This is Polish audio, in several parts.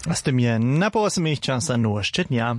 A z tym je na po 8 časa novosti dnia.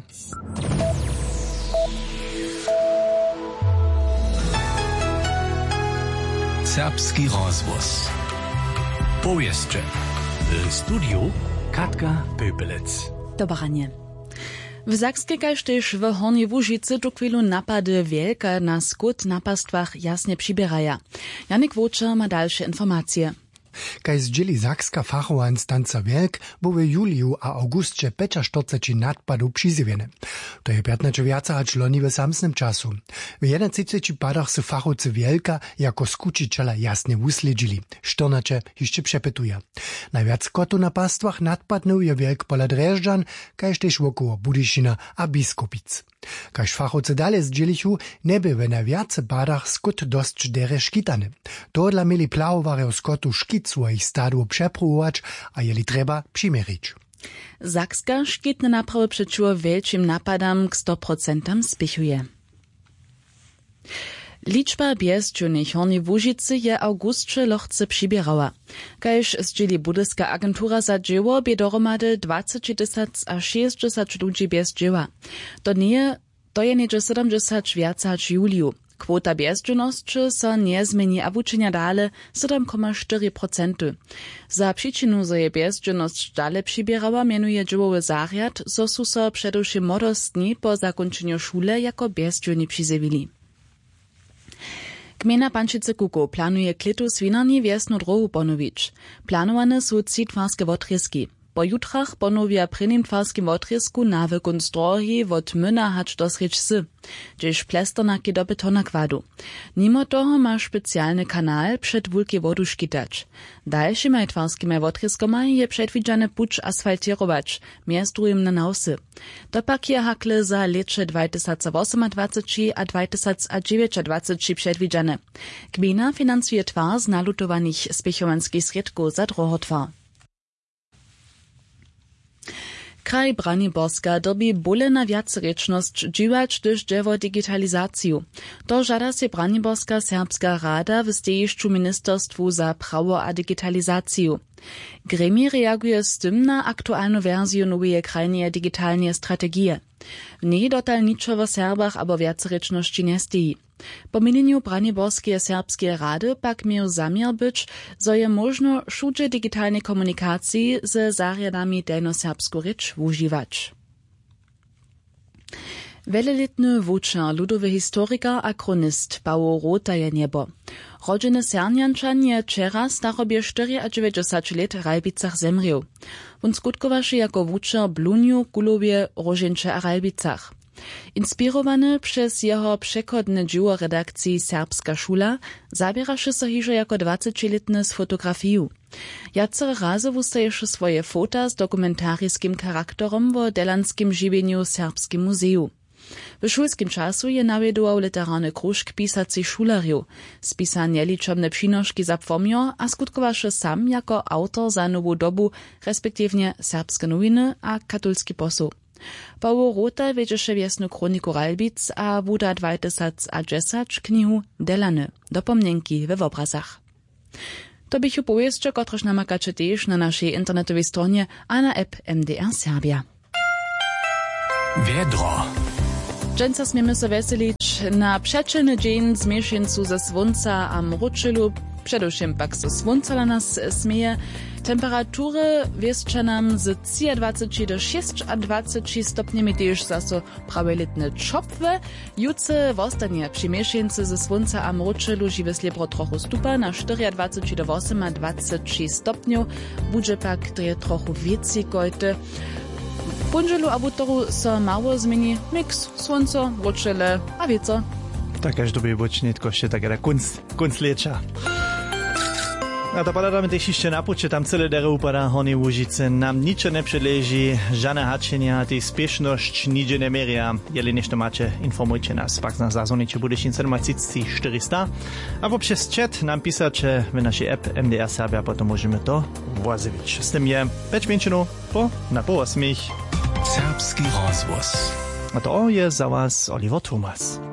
Serbski rozvoz. Powieszcze. W studiu Katka Pöpelec. Dobranie. W Zakskiej kaž tež w Hornej Łužicy do chwilu napady wielka na skut napastwach jasnie przybieraja. Janik Wočer ma dalsze informacje. Kaj zdzieli Zakska fachowa instanca Wielk, bo w juliu a augustie 45 nadpadów przyzywiene. To je 15 wiaca hač loni w samsnym czasu. W 31 padach se fachowcy Wielka jako skučiciela jasnie usledźili. Štornače jeszcze przepytuje. Najwiac kotu na pastwach nadpadnął je Wielk pola Drežďan, kajž tež wokoło Budyšina a Biskupic. Kaž fachowcy dalej zdzielichu, neby w najwiace padach skut dość dere škitane. Tohle mieli plavovarjev skotu škit svojich stadów przepróbować, a jeli treba przymerić. Zakska škitne naprawy przeciwko wielkim napadam k 100% spichuje. Liczba bieżdżonych Hornej Łužicy je augustče lochce przybierała. Kajż zdzieli budyska agentura za dzieło bie dohromady 20 a 60 ludzi bieżdżeła. To je niedzie 70 wiaca hač juliu. Kwota bieżdżonosći so nie zmieni a wučenja dale 7,4%. Za przyczynu, że je bieżdżonosć dale przybierała, mianuje dziełowy zariad, so su so przedewším młodostni po zakończeniu szule jako bieżdżoni przyzywili. Gmina Pančice Kuku planuje k letu swinarni wiesnu drohu ponowić. Planowane są 3 twarskie wotrieski. Po jutrach ponowia prynim twarskim wotriesku nawy kunst drohi wot Myna hač do Srečsy, gdzież plesternakie do betona kładu. Mimo toho ma specjalny kanal przed wulkie wodu škitać. Dalszymi twarskimi wotrieskami je przedwidziane pucz asfaltierować, miastrujem na nausy. To pak je hakle za lecze 2028 a 2029 przedwidziane. Gmina finansuje twar z nalutowanych spěchowanskich sredków za drohotwar. Kraj Braniborska dobi bóle na viacerečnosť džiwać, gdyż dziewo digitalizaciju. To żada się Braniborska serbska rada w stejišću ministerstwu za prawo a digitalizaciju. Gremi reaguje z tym na aktualną wersję nowej krajnej digitalnej strategii. W niej dotal niczo w Serbach abo viacerečnosći nie steji. Po mienieniu Braniborskie serbskie rady pak miał zamiar być, zo je można wszędzie digitalnej komunikacji z zariadami delnoserbsku rycz używać. Wieloletny wučer, ludowy historyker a kronist Paweł Rota je niebo. Rodziny Sernjančan je wczera starobie 94 let w Ralbicach zemrił. On skutkowaszy jako wučer Bluniu, Kulowie, Rożeńcze a Ralbicach. Inspirowany przez jeho przekodne dzieło redakcji Serbska szula, zabieraszy so hižo jako 20-letny z fotografiju. Jacere razy wustajeszy swoje fota z dokumentarijskim charakterom w delanskim žiwieniu Serbskim muzeju. W szulskim czasu je nawiedował literarny krużk pisacy szularju. Spisan nieliczomne przynożki zapomniał, a skutkowaszy sam jako autor za Nową Dobu, respektywnie Serbskie Nowiny a Katolski Poseł. Paweł Rota wiedzieše wiesnu kroniku Ralbic a wuda 2010 knihu Delany, dopomnienki we obrazach. To bychu powieszcze, kotreż namakacze też na naszej internetowej stronie a na app MDR Serbia. Wiedro. Dżęca smiemy so weselić na przeczynny dzień z miesięcu ze słońca a mruczylu, przedewším pak so słońca na nas smieje. Temperatury wieszcza nam z 23 do 26 stopniami, też zaso prawie letne czopwe. Jutce w ostanie przy miesięcy ze słońca a mruczylu żywe sliebro trochu stupa na 24 do 28 stopniów. Budże pak trochu więcej gojte. W poniedzielu a wutoru so mało zmieni mix słońca, mruczyle a wieco. Tak aż dobie bočnitko się tak kunst lecza. A to padamy też jeszcze na pucie, tam cele dere upada Hornej Łužicy. Nam nicze nie przedleży, żadne haczenia, tej spieszność nigdzie nie meria. Jeli nešto macie, informujcie nas. Pak nas zazwonicie Budyšin 400. A poprzez chat nam pisacie w naszej app MDR Serbia, potem możemy to włazywać. Z tym je 5 minut na po 8. Serbski rozvoz. A to je za was Oliver Thomas.